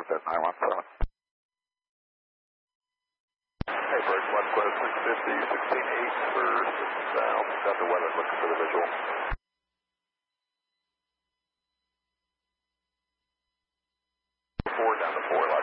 Fed 917. Hey, Bridge 1 Quest 650, 16.8 for south, Thunder weather, looking for the visual. Four down to 4,